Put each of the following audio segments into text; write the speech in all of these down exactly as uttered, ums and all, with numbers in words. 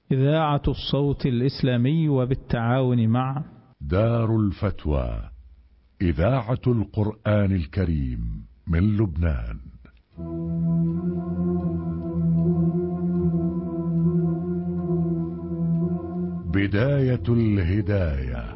إذاعة الصوت الإسلامي وبالتعاون مع دار الفتوى إذاعة القرآن الكريم من لبنان. بداية الهداية.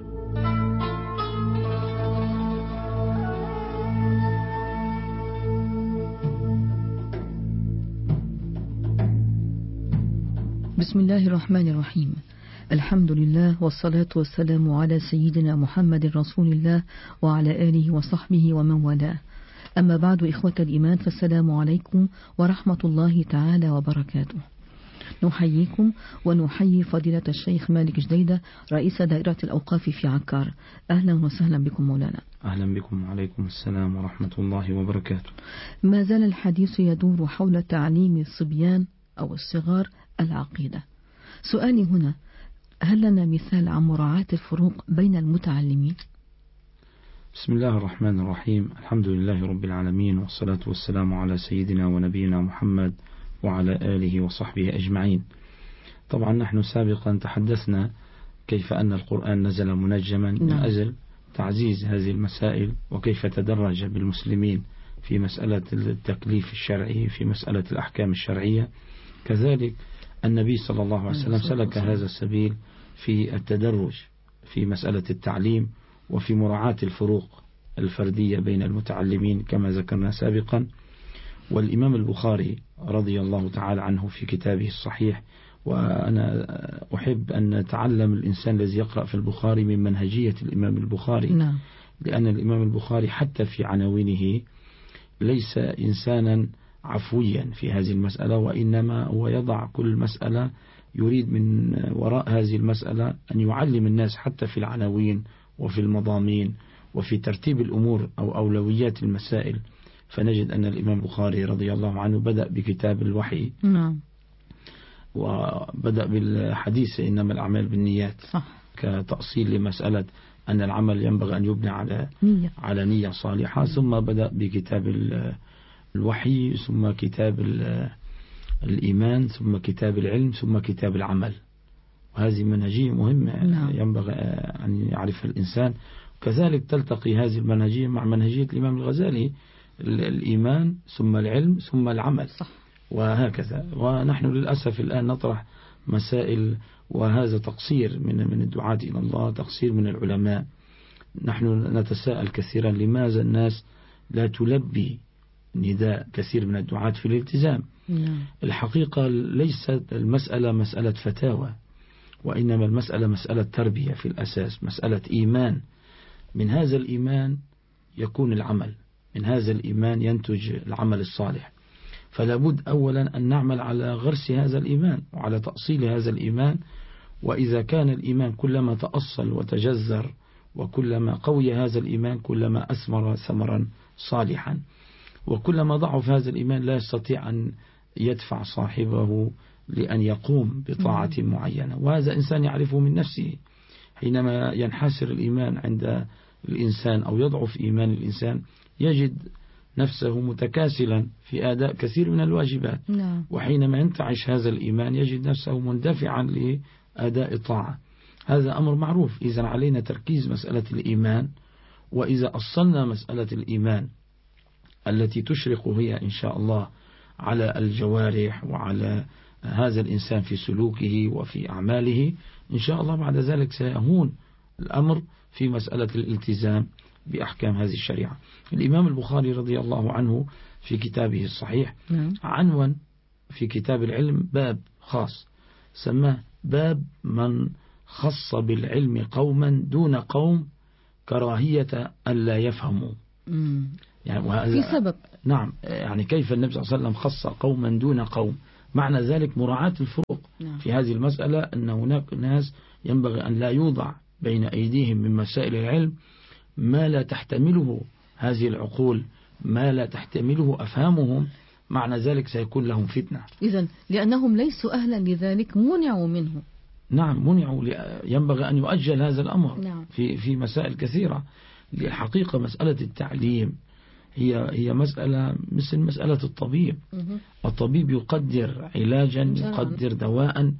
بسم الله الرحمن الرحيم. الحمد لله والصلاة والسلام على سيدنا محمد رسول الله وعلى آله وصحبه ومن والاه. أما بعد، إخوة الإيمان، فالسلام عليكم ورحمة الله تعالى وبركاته. نحييكم ونحيي فضيلة الشيخ مالك جديدة رئيس دائرة الأوقاف في عكار. أهلا وسهلا بكم مولانا. أهلا بكم وعليكم السلام ورحمة الله وبركاته. ما زال الحديث يدور حول تعليم الصبيان أو الصغار العقيدة. سؤالي هنا، هل لنا مثال عن مراعاة الفروق بين المتعلمين؟ بسم الله الرحمن الرحيم. الحمد لله رب العالمين، والصلاة والسلام على سيدنا ونبينا محمد وعلى آله وصحبه أجمعين. طبعا نحن سابقا تحدثنا كيف أن القرآن نزل منجما من أجل تعزيز هذه المسائل، وكيف تدرج بالمسلمين في مسألة التكليف الشرعي، في مسألة الأحكام الشرعية. كذلك النبي صلى الله عليه وسلم سلك هذا السبيل في التدرج في مسألة التعليم وفي مراعاة الفروق الفردية بين المتعلمين كما ذكرنا سابقا. والإمام البخاري رضي الله تعالى عنه في كتابه الصحيح، وأنا أحب أن نتعلم الإنسان الذي يقرأ في البخاري من منهجية الإمام البخاري، نعم. لأن الإمام البخاري حتى في عناوينه ليس إنسانا عفويا في هذه المسألة، وإنما هو يضع كل مسألة يريد من وراء هذه المسألة أن يعلم الناس حتى في العناوين وفي المضامين وفي ترتيب الأمور أو أولويات المسائل. فنجد أن الإمام البخاري رضي الله عنه بدأ بكتاب الوحي، نعم. وبدأ بالحديث إنما الأعمال بالنيات، صح. كتأصيل لمسألة أن العمل ينبغي أن يبنى على نية, على نية صالحة. ثم بدأ بكتاب الوحي، ثم كتاب الإيمان، ثم كتاب العلم، ثم كتاب العمل. وهذه منهجية مهمة، نعم. ينبغي أن يعرف الإنسان. كذلك تلتقي هذه المنهجية مع منهجية الإمام الغزالي، الإيمان ثم العلم ثم العمل، صح. وهكذا. ونحن للأسف الآن نطرح مسائل، وهذا تقصير من من الدعاة إلى الله، تقصير من العلماء. نحن نتساءل كثيرا لماذا الناس لا تلبي نداء كثير من الدعاة في الالتزام. نعم. الحقيقة ليست المسألة مسألة فتاوى، وإنما المسألة مسألة تربية في الأساس، مسألة إيمان. من هذا الإيمان يكون العمل، من هذا الإيمان ينتج العمل الصالح. فلا بد أولا أن نعمل على غرس هذا الإيمان وعلى تأصيل هذا الإيمان. وإذا كان الإيمان كلما تأصل وتجذر وكلما قوي هذا الإيمان كلما أثمر ثمرا صالحا. وكلما ضعف هذا الإيمان لا يستطيع أن يدفع صاحبه لأن يقوم بطاعة معينة. وهذا إنسان يعرفه من نفسه. حينما ينحسر الإيمان عند الإنسان أو يضعف إيمان الإنسان يجد نفسه متكاسلا في أداء كثير من الواجبات، نعم. وحينما ينتعش هذا الإيمان يجد نفسه مندفعا لأداء طاعة. هذا أمر معروف. إذا علينا تركيز مسألة الإيمان، وإذا أصلنا مسألة الإيمان التي تشرق هي إن شاء الله على الجوارح وعلى هذا الإنسان في سلوكه وفي أعماله، إن شاء الله بعد ذلك سيهون الأمر في مسألة الالتزام بأحكام هذه الشريعة. الإمام البخاري رضي الله عنه في كتابه الصحيح عنوان في كتاب العلم باب خاص سماه باب من خص بالعلم قوما دون قوم كراهية ألا يفهموا. يعني في سبب، نعم. يعني كيف النبي صلى الله عليه وسلم خص قوما دون قوم، معنى ذلك مراعاة الفروق. نعم. في هذه المسألة أن هناك ناس ينبغي أن لا يوضع بين أيديهم من مسائل العلم ما لا تحتمله هذه العقول، ما لا تحتمله أفهامهم. معنى ذلك سيكون لهم فتنة. إذن لأنهم ليسوا أهلا لذلك منعوا منه. نعم، منعوا. ينبغي أن يؤجل هذا الأمر. نعم. في في مسائل كثيرة. الحقيقة مسألة التعليم هي هي مسألة مثل مسألة الطبيب. الطبيب يقدر علاجا، يقدر دواء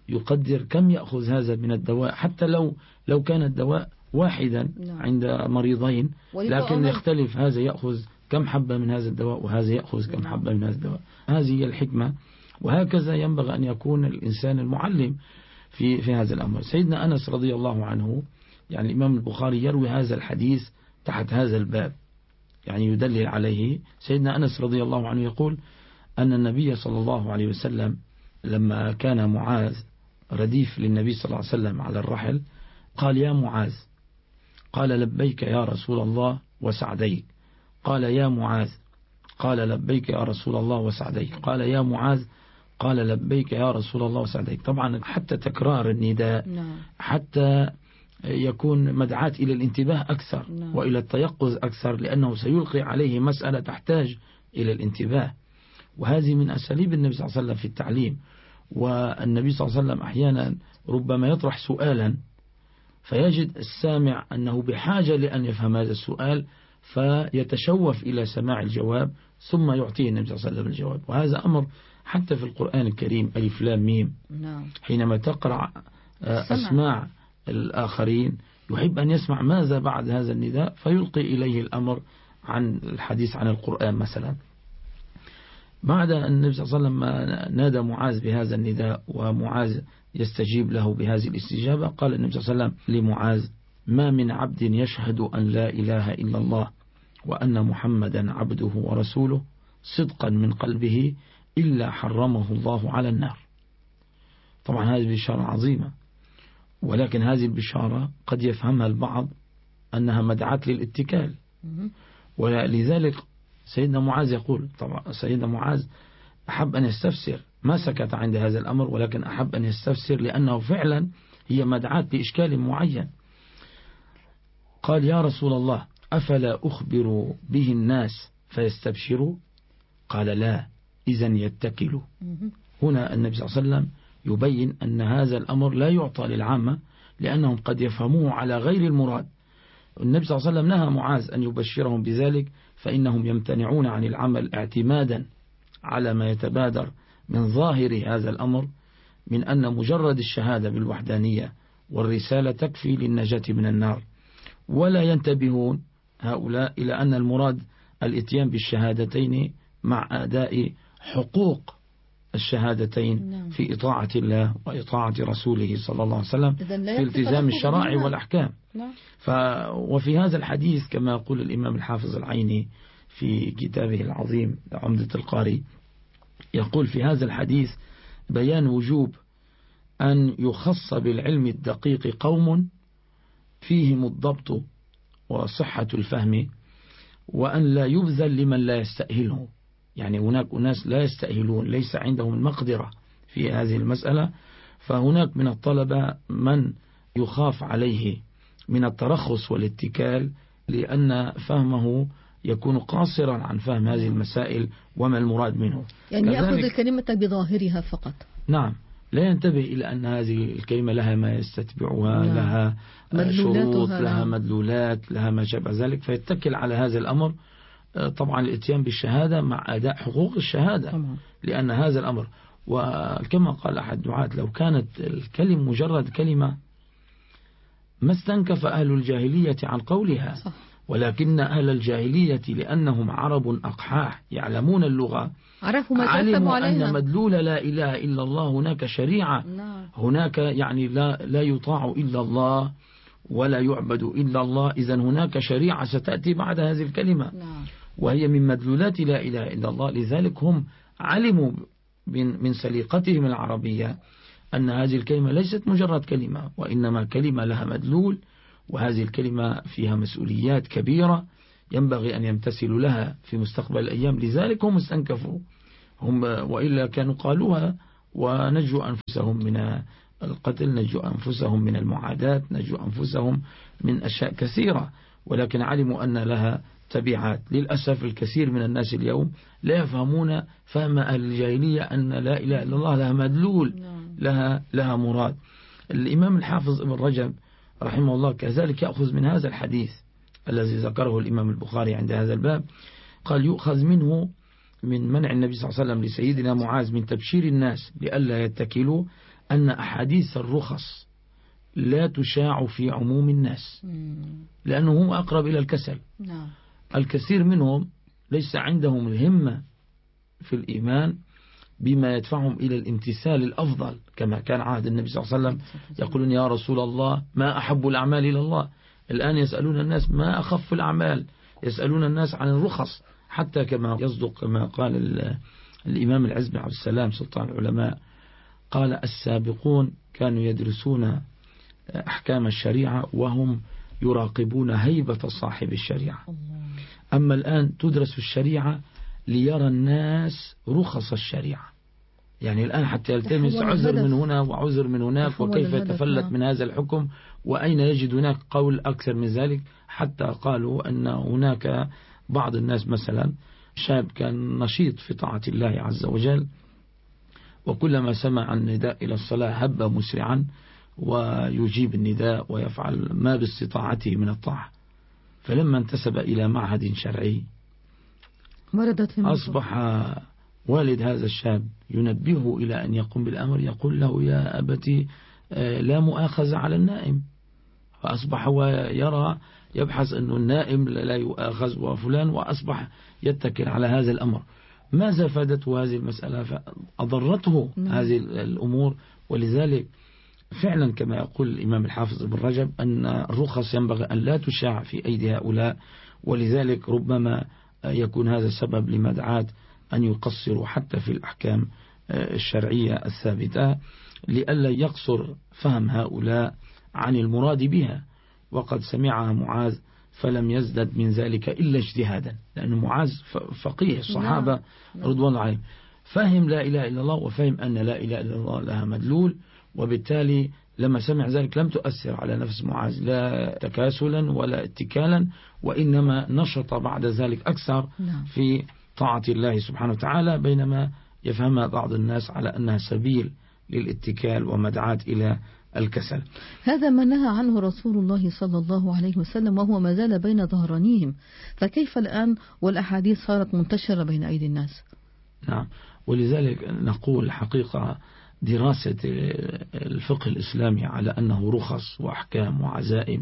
يقدر كم يأخذ هذا من الدواء، حتى لو لو كان الدواء واحدا عند مريضين، لكن يختلف، هذا يأخذ كم حبة من هذا الدواء وهذا يأخذ كم حبة من هذا الدواء. هذه هي الحكمة، وهكذا ينبغي أن يكون الإنسان المعلم في في هذا الأمر. سيدنا أنس رضي الله عنه، يعني الإمام البخاري يروي هذا الحديث تحت هذا الباب، يعني يدلل عليه. سيدنا أنس رضي الله عنه يقول أن النبي صلى الله عليه وسلم لما كان معاذ رديف للنبي صلى الله عليه وسلم على الرحل قال: يا معاذ. قال: لبيك يا رسول الله وسعديك. قال: يا معاذ. قال: لبيك يا رسول الله وسعديك. قال: يا معاذ. قال: لبيك يا رسول الله وسعديك. طبعا حتى تكرار النداء حتى يكون مدعاة إلى الانتباه أكثر وإلى التيقظ أكثر، لأنه سيلقي عليه مسألة تحتاج إلى الانتباه. وهذه من أساليب النبي صلى الله عليه وسلم في التعليم. والنبي صلى الله عليه وسلم أحيانا ربما يطرح سؤالا فيجد السامع أنه بحاجة لأن يفهم هذا السؤال، فيتشوف إلى سماع الجواب ثم يعطيه النبي صلى الله عليه وسلم الجواب. وهذا أمر حتى في القرآن الكريم، ألف لام ميم، حينما تقرأ أسماع الآخرين يحب أن يسمع ماذا بعد هذا النداء، فيلقي إليه الأمر عن الحديث عن القرآن مثلا. بعد أن النبي صلى الله عليه وسلم نادى معاذ بهذا النداء ومعاذ يستجيب له بهذه الاستجابة، قال النبي صلى الله عليه وسلم لمعاذ: ما من عبد يشهد أن لا إله إلا الله وأن محمدا عبده ورسوله صدقا من قلبه إلا حرمه الله على النار. طبعا هذه بشارة عظيمة، ولكن هذه البشارة قد يفهمها البعض أنها مدعاة للاتكال، ولذلك سيدنا معاذ يقول، طبعا سيدنا معاذ أحب أن يستفسر، ما سكت عند هذا الأمر، ولكن أحب أن يستفسر لأنه فعلا هي مدعاة لإشكال معين. قال: يا رسول الله، أفلا أخبر به الناس فيستبشروا؟ قال: لا، إذن يتكلوا. هنا النبي صلى الله عليه وسلم يبين أن هذا الأمر لا يعطى للعامة، لأنهم قد يفهموه على غير المراد. النبي صلى الله عليه وسلم نهى معاذ أن يبشرهم بذلك، فإنهم يمتنعون عن العمل اعتمادا على ما يتبادر من ظاهر هذا الأمر، من أن مجرد الشهادة بالوحدانية والرسالة تكفي للنجاة من النار، ولا ينتبهون هؤلاء إلى أن المراد الاتيان بالشهادتين مع أداء حقوق الشهادتين في إطاعة الله وإطاعة رسوله صلى الله عليه وسلم في التزام الشرائع والأحكام. ف وفي هذا الحديث كما يقول الإمام الحافظ العيني في كتابه العظيم عمدة القاري، يقول في هذا الحديث بيان وجوب أن يخص بالعلم الدقيق قوم فيهم الضبط وصحة الفهم، وأن لا يبذل لمن لا يستأهله. يعني هناك أناس لا يستأهلون، ليس عندهم المقدرة في هذه المسألة، فهناك من الطلبة من يخاف عليه من الترخص والاتكال، لأن فهمه يكون قاصرا عن فهم هذه المسائل وما المراد منه، يعني يأخذ الكلمة بظاهرها فقط. نعم، لا ينتبه إلى أن هذه الكلمة لها ما يستتبعها، نعم. لها شروط، لها مدلولات، لها ما شابه ذلك، فيتكل على هذا الأمر. طبعا الاتيان بالشهادة مع أداء حقوق الشهادة، طبعا. لأن هذا الأمر، وكما قال أحد الدعاة، لو كانت الكلمة مجرد كلمة ما استنكف أهل الجاهلية عن قولها، صح. ولكن أهل الجاهلية لأنهم عرب أقحاح يعلمون اللغة، علموا أن مدلول لا إله إلا الله هناك شريعة، نعم. هناك يعني لا, لا يطاع إلا الله ولا يعبد إلا الله، إذن هناك شريعة ستأتي بعد هذه الكلمة، نعم. وهي من مدلولات لا إله إلا الله. لذلك هم علموا من سليقتهم العربية أن هذه الكلمة ليست مجرد كلمة، وإنما كلمة لها مدلول، وهذه الكلمة فيها مسؤوليات كبيرة ينبغي أن يمتثلوا لها في مستقبل الأيام. لذلك هم استنكفوا، هم وإلا كانوا قالوها ونجوا أنفسهم من القتل، نجوا أنفسهم من المعاداة، نجوا أنفسهم من أشياء كثيرة، ولكن علموا أن لها تبعات. للأسف الكثير من الناس اليوم لا يفهمون فهم أهل الجاهلية أن لا إله إلا الله لها مدلول، لها لها مراد. الإمام الحافظ ابن رجب رحمه الله كذلك يأخذ من هذا الحديث الذي ذكره الإمام البخاري عند هذا الباب، قال يؤخذ منه من منع النبي صلى الله عليه وسلم لسيدنا معاذ من تبشير الناس لئلا يتكلوا، أن أحاديث الرخص لا تشاع في عموم الناس، لأنه هم أقرب إلى الكسل. الكثير منهم ليس عندهم الهمة في الإيمان بما يدفعهم إلى الامتثال الأفضل، كما كان عهد النبي صلى الله عليه وسلم يقولون يا رسول الله ما أحب الأعمال إلى الله. الآن يسألون الناس ما أخف الأعمال، يسألون الناس عن الرخص، حتى كما يصدق كما قال الإمام العز بن عبد السلام سلطان العلماء قال السابقون كانوا يدرسون أحكام الشريعة وهم يراقبون هيبة صاحب الشريعة. أما الآن تدرس الشريعة ليرى الناس رخص الشريعة، يعني الآن حتى يلتمس عذر من هنا وعذر من هناك، وكيف يتفلت من هذا الحكم، وأين يجد هناك قول أكثر من ذلك. حتى قالوا أن هناك بعض الناس مثلا شاب كان نشيط في طاعة الله عز وجل، وكلما سمع النداء إلى الصلاة هب مسرعا ويجيب النداء ويفعل ما باستطاعته من الطاعة. فلما انتسب إلى معهد شرعي أصبح والد هذا الشاب ينبهه إلى أن يقوم بالأمر، يقول له يا أبتي لا مؤاخذة على النائم. فأصبح ويرى يبحث أن النائم لا يؤاخذ وفلان، وأصبح يتكل على هذا الأمر. ماذا فادته هذه المسألة؟ فأضرته هذه الأمور. ولذلك فعلا كما يقول الإمام الحافظ ابن رجب أن الرخص ينبغي أن لا تشاع في أيدي هؤلاء، ولذلك ربما يكون هذا سبب لمدعاة أن يقصروا حتى في الأحكام الشرعية الثابتة، لئلا يقصر فهم هؤلاء عن المراد بها. وقد سمعها معاذ فلم يزدد من ذلك إلا اجتهادا، لأن معاذ فقيه الصحابة رضوان الله عليهم، فهم لا إله إلا الله وفهم أن لا إله إلا الله لها مدلول، وبالتالي لما سمع ذلك لم تؤثر على نفس معاذ لا تكاسلا ولا اتكالا، وإنما نشط بعد ذلك أكثر في طاعة الله سبحانه وتعالى، بينما يفهمها بعض الناس على أنها سبيل للاتكال ومدعاة إلى الكسل. هذا ما نهى عنه رسول الله صلى الله عليه وسلم، وهو ما زال بين ظهرانيهم، فكيف الآن والأحاديث صارت منتشرة بين أيدي الناس؟ نعم، ولذلك نقول حقيقة دراسة الفقه الإسلامي على أنه رخص وأحكام وعزائم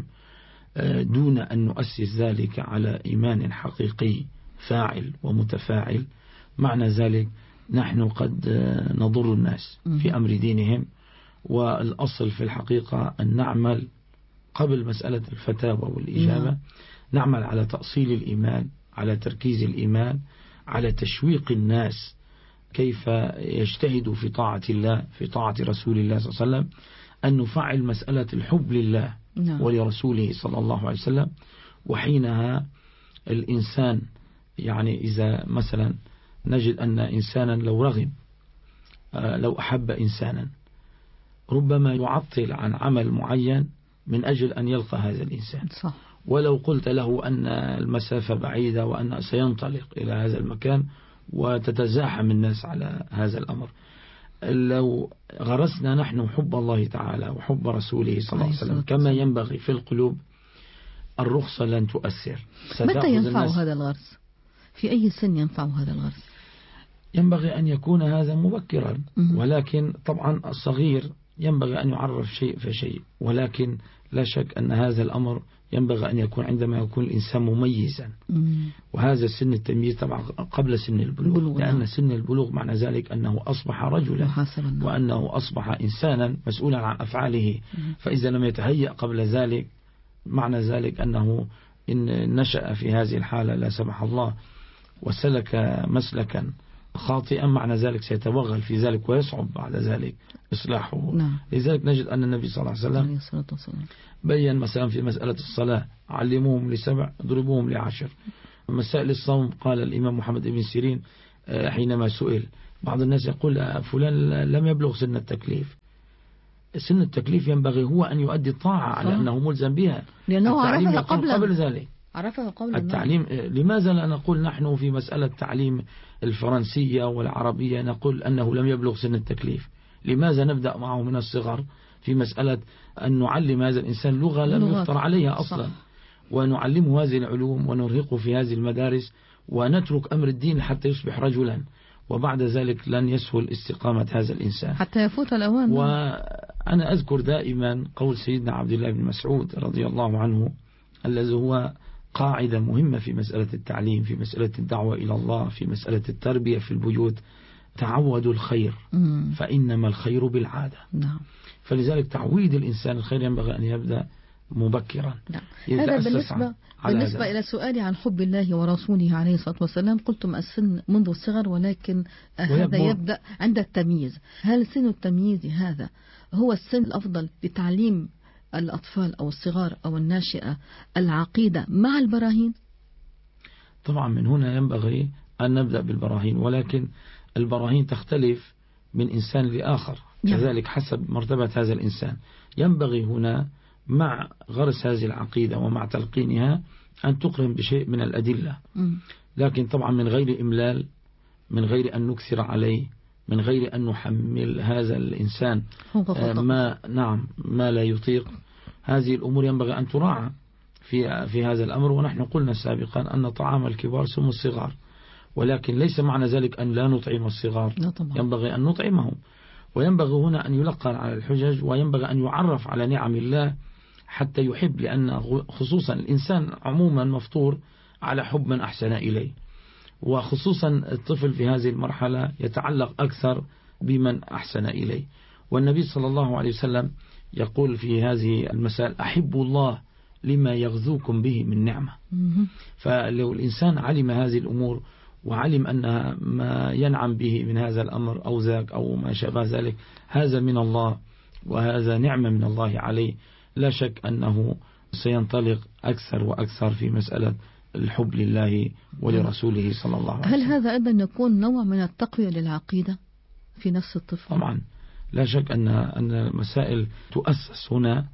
دون أن نؤسس ذلك على إيمان حقيقي فاعل ومتفاعل، معنى ذلك نحن قد نضر الناس في أمر دينهم. والأصل في الحقيقة أن نعمل قبل مسألة الفتاوى والإجابة، نعمل على تأصيل الإيمان، على تركيز الإيمان، على تشويق الناس كيف يجتهدوا في طاعة الله في طاعة رسول الله صلى الله عليه وسلم، أن نفعل مسألة الحب لله ولرسوله صلى الله عليه وسلم. وحينها الإنسان يعني إذا مثلا نجد أن إنسانا لو رغب لو أحب إنسانا ربما يعطل عن عمل معين من أجل أن يلقى هذا الإنسان، صح. ولو قلت له أن المسافة بعيدة وأن سينطلق إلى هذا المكان وتتزاحم الناس على هذا الأمر، لو غرسنا نحن حب الله تعالى وحب رسوله صلى الله عليه وسلم كما ينبغي في القلوب، الرخصة لن تؤثر. متى ينفع هذا الغرس؟ في أي سن ينفع هذا الغرس؟ ينبغي أن يكون هذا مبكرا، ولكن طبعا الصغير ينبغي أن يعرف شيء فشيء، ولكن لا شك أن هذا الأمر ينبغي أن يكون عندما يكون الإنسان مميزا. وهذا سن التمييز طبعا قبل سن البلوغ، لأن سن البلوغ معنى ذلك أنه أصبح رجلا وأنه أصبح إنسانا مسؤولا عن أفعاله. فإذا لم يتهيأ قبل ذلك معنى ذلك أنه إن نشأ في هذه الحالة لا سمح الله وسلك مسلكا خاطئا، معنى ذلك سيتوغل في ذلك ويصعب بعد ذلك إصلاحه. نعم. لذلك نجد أن النبي صلى الله عليه وسلم بيّن مثلا في مسألة الصلاة علموهم لسبع اضربوهم لعشر. مسائل الصوم قال الإمام محمد بن سيرين حينما سئل، بعض الناس يقول فلان لم يبلغ سن التكليف. سن التكليف ينبغي هو أن يؤدي الطاعة على أنه ملزم بها، لأنه عرفها قبل قبل ذلك عرفها قبل التعليم. لماذا لا نقول نحن في مسألة تعليم الفرنسية والعربية نقول أنه لم يبلغ سن التكليف؟ لماذا نبدأ معه من الصغر في مسألة أن نعلم هذا الإنسان لغة لم يفطر عليها أصلا، ونعلمه هذه العلوم ونرهقه في هذه المدارس، ونترك أمر الدين حتى يصبح رجلا. وبعد ذلك لن يسهل استقامة هذا الإنسان حتى يفوت الأوان. وأنا أذكر دائما قول سيدنا عبد الله بن مسعود رضي الله عنه الذي هو قاعدة مهمة في مسألة التعليم، في مسألة الدعوة إلى الله، في مسألة التربية في البيوت: تعودوا الخير فإنما الخير بالعادة. نعم. فلذلك تعويد الإنسان الخير ينبغي أن يبدأ مبكرا. نعم. هذا بالنسبة, بالنسبة هذا. إلى سؤالي عن حب الله ورسوله عليه الصلاة والسلام، قلتم السن منذ الصغر، ولكن هذا يبدأ عند التمييز. هل سن التمييز هذا هو السن الأفضل لتعليم الأطفال أو الصغار أو الناشئة العقيدة مع البراهين؟ طبعا من هنا ينبغي أن نبدأ بالبراهين، ولكن البراهين تختلف من إنسان لآخر، كذلك حسب مرتبة هذا الإنسان. ينبغي هنا مع غرس هذه العقيدة ومع تلقينها أن تقرن بشيء من الأدلة، لكن طبعا من غير إملال، من غير أن نكثر عليه، من غير أن نحمل هذا الإنسان ما نعم ما لا يطيق. هذه الأمور ينبغي أن تراعى في في هذا الأمر. ونحن قلنا سابقا أن طعام الكبار سم الصغار، ولكن ليس معنى ذلك أن لا نطعم الصغار، ينبغي أن نطعمهم، وينبغي هنا أن يلقى على الحجج، وينبغي أن يعرف على نعم الله حتى يحب، لأن خصوصا الإنسان عموما مفطور على حب من أحسن إليه، وخصوصا الطفل في هذه المرحلة يتعلق أكثر بمن أحسن إليه. والنبي صلى الله عليه وسلم يقول في هذه المسائل: أحب الله لما يغذوكم به من نعمة. فلو الإنسان علم هذه الأمور وعلم أن ما ينعم به من هذا الأمر أو ذاك أو ما شابه ذلك هذا من الله وهذا نعمة من الله عليه، لا شك أنه سينطلق أكثر وأكثر في مسألة الحب لله ولرسوله صلى الله عليه وسلم. هل هذا أيضا يكون نوع من التقوية للعقيدة في نفس الطفل؟ طبعا لا شك أن أن المسائل تؤسس هنا،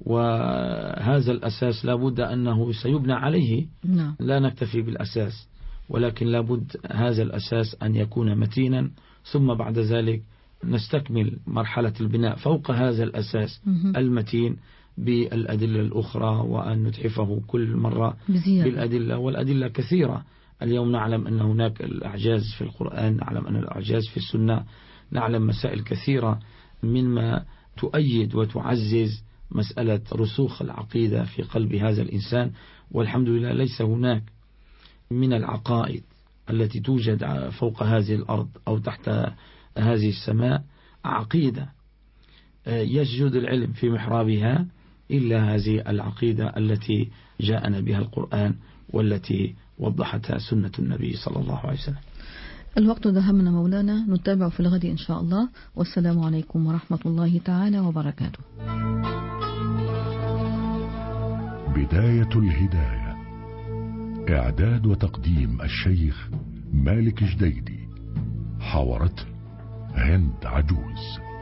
وهذا الأساس لابد أنه سيبنى عليه. نعم. لا نكتفي بالأساس، ولكن لابد هذا الأساس أن يكون متينا، ثم بعد ذلك نستكمل مرحلة البناء فوق هذا الأساس المتين بالأدلة الأخرى، وأن نتحفه كل مرة بزيادة. بالأدلة، والأدلة كثيرة. اليوم نعلم أن هناك الأعجاز في القرآن، نعلم أن الأعجاز في السنة، نعلم مسائل كثيرة مما تؤيد وتعزز مسألة رسوخ العقيدة في قلب هذا الإنسان. والحمد لله ليس هناك من العقائد التي توجد فوق هذه الأرض أو تحت هذه السماء عقيدة يسجد العلم في محرابها إلا هذه العقيدة التي جاءنا بها القرآن والتي وضحتها سنة النبي صلى الله عليه وسلم. الوقت دهمنا مولانا، نتابع في الغد إن شاء الله، والسلام عليكم ورحمة الله تعالى وبركاته. بداية الهداية، إعداد وتقديم الشيخ مالك جديدي، حاورته هند عجوز.